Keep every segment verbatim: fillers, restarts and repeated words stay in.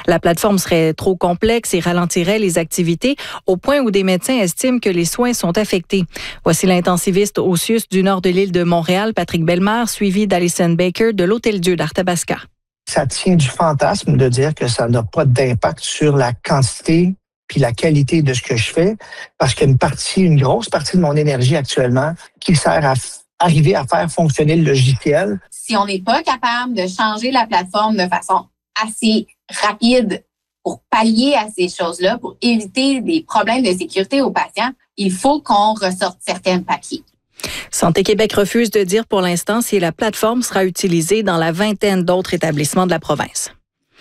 La plateforme serait trop complexe et ralentirait les activités au point où des médecins estiment que les soins sont affectés. Voici l'intensiviste au C I U S du nord de l'île de Montréal, Patrick Bellemare, suivi d'Alison Baker de l'Hôtel-Dieu d'Arthabasca. Ça tient du fantasme de dire que ça n'a pas d'impact sur la quantité puis la qualité de ce que je fais, parce qu'une partie, une grosse partie de mon énergie actuellement qui sert à f- arriver à faire fonctionner le logiciel. Si on n'est pas capable de changer la plateforme de façon assez rapide pour pallier à ces choses-là, pour éviter des problèmes de sécurité aux patients, il faut qu'on ressorte certains papiers. Santé Québec refuse de dire pour l'instant si la plateforme sera utilisée dans la vingtaine d'autres établissements de la province.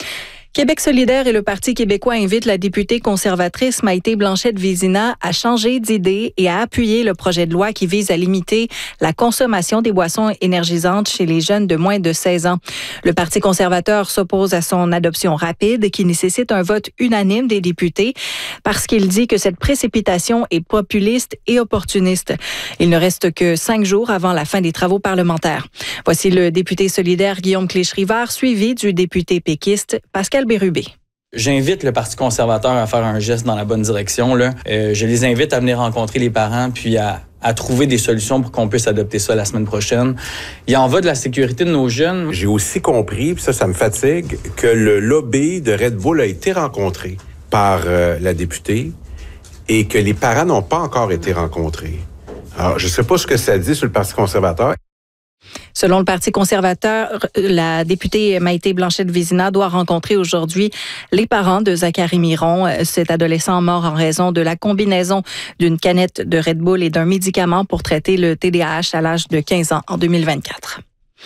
Québec solidaire et le Parti québécois invitent la députée conservatrice Maïté Blanchette-Vézina à changer d'idée et à appuyer le projet de loi qui vise à limiter la consommation des boissons énergisantes chez les jeunes de moins de seize ans. Le Parti conservateur s'oppose à son adoption rapide qui nécessite un vote unanime des députés parce qu'il dit que cette précipitation est populiste et opportuniste. Il ne reste que cinq jours avant la fin des travaux parlementaires. Voici le député solidaire Guillaume Clich-Rivard suivi du député péquiste Pascal Bérubé. J'invite le Parti conservateur à faire un geste dans la bonne direction. Là. Euh, je les invite à venir rencontrer les parents puis à, à trouver des solutions pour qu'on puisse adopter ça la semaine prochaine. Il en va de la sécurité de nos jeunes. J'ai aussi compris, puis ça, ça me fatigue, que le lobby de Red Bull a été rencontré par euh, la députée et que les parents n'ont pas encore été rencontrés. Alors, je ne sais pas ce que ça dit sur le Parti conservateur. Selon le Parti conservateur, la députée Maïté Blanchette-Vézina doit rencontrer aujourd'hui les parents de Zachary Miron, cet adolescent mort en raison de la combinaison d'une canette de Red Bull et d'un médicament pour traiter le T D A H à l'âge de quinze ans en deux mille vingt-quatre.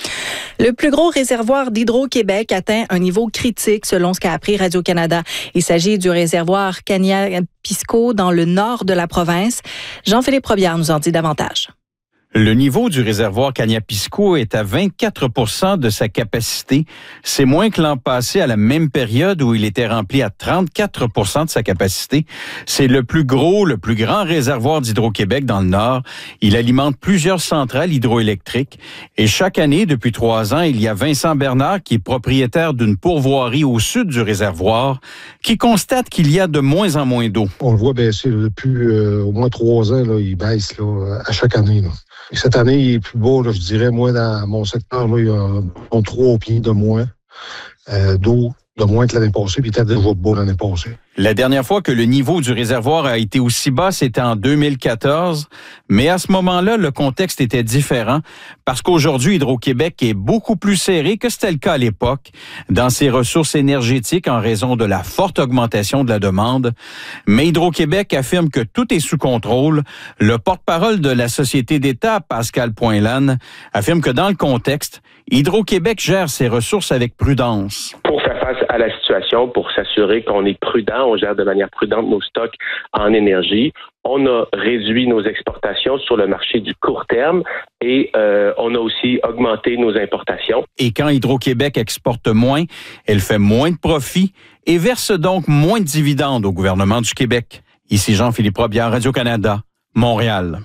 Le plus gros réservoir d'Hydro-Québec atteint un niveau critique selon ce qu'a appris Radio-Canada. Il s'agit du réservoir Cagna-Pisco dans le nord de la province. Jean-Philippe Robillard nous en dit davantage. Le niveau du réservoir Cagna-Pisco est à vingt-quatre pour cent de sa capacité. C'est moins que l'an passé à la même période où il était rempli à trente-quatre pour cent de sa capacité. C'est le plus gros, le plus grand réservoir d'Hydro-Québec dans le Nord. Il alimente plusieurs centrales hydroélectriques. Et chaque année, depuis trois ans, il y a Vincent Bernard, qui est propriétaire d'une pourvoirie au sud du réservoir, qui constate qu'il y a de moins en moins d'eau. On le voit baisser là, depuis euh, au moins trois ans. Là, il baisse là, à chaque année. Là. Et cette année, il est plus beau, là, je dirais, moi, dans mon secteur, là, il y a trois pieds de moins euh, d'eau, de moins que l'année passée, puis il était déjà beau l'année passée. La dernière fois que le niveau du réservoir a été aussi bas, c'était en deux mille quatorze. Mais à ce moment-là, le contexte était différent parce qu'aujourd'hui, Hydro-Québec est beaucoup plus serré que c'était le cas à l'époque dans ses ressources énergétiques en raison de la forte augmentation de la demande. Mais Hydro-Québec affirme que tout est sous contrôle. Le porte-parole de la Société d'État, Pascal Poinlan, affirme que dans le contexte, Hydro-Québec gère ses ressources avec prudence. Pour faire face à la situation, pour s'assurer qu'on est prudent, on gère de manière prudente nos stocks en énergie. On a réduit nos exportations sur le marché du court terme et euh, on a aussi augmenté nos importations. Et quand Hydro-Québec exporte moins, elle fait moins de profits et verse donc moins de dividendes au gouvernement du Québec. Ici Jean-Philippe Robillard, Radio-Canada, Montréal.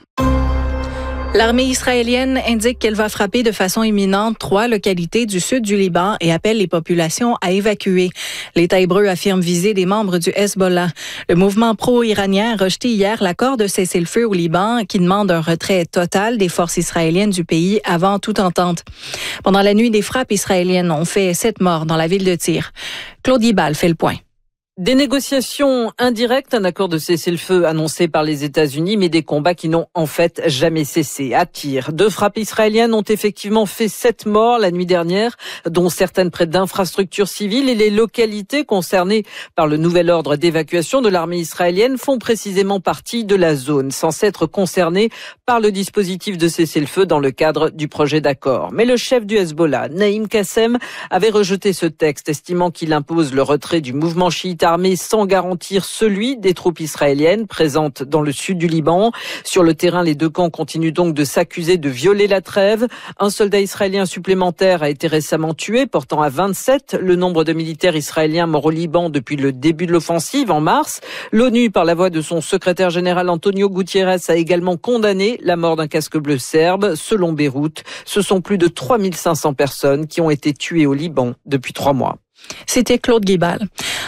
L'armée israélienne indique qu'elle va frapper de façon imminente trois localités du sud du Liban et appelle les populations à évacuer. L'État hébreu affirme viser des membres du Hezbollah. Le mouvement pro-iranien a rejeté hier l'accord de cessez-le-feu au Liban qui demande un retrait total des forces israéliennes du pays avant toute entente. Pendant la nuit, des frappes israéliennes ont fait sept morts dans la ville de Tyr. Claude Ibal fait le point. Des négociations indirectes, un accord de cessez-le-feu annoncé par les États-Unis, mais des combats qui n'ont en fait jamais cessé. À Tyr, deux frappes israéliennes ont effectivement fait sept morts la nuit dernière, dont certaines près d'infrastructures civiles, et les localités concernées par le nouvel ordre d'évacuation de l'armée israélienne font précisément partie de la zone, censée être concernée par le dispositif de cessez-le-feu dans le cadre du projet d'accord. Mais le chef du Hezbollah, Naïm Kassem, avait rejeté ce texte, estimant qu'il impose le retrait du mouvement chiite armée sans garantir celui des troupes israéliennes présentes dans le sud du Liban. Sur le terrain, les deux camps continuent donc de s'accuser de violer la trêve. Un soldat israélien supplémentaire a été récemment tué, portant à vingt-sept le nombre de militaires israéliens morts au Liban depuis le début de l'offensive en mars. L'ONU, par la voix de son secrétaire général Antonio Guterres, a également condamné la mort d'un casque bleu serbe. Selon Beyrouth, ce sont plus de trois mille cinq cents personnes qui ont été tuées au Liban depuis trois mois. C'était Claude Guibal.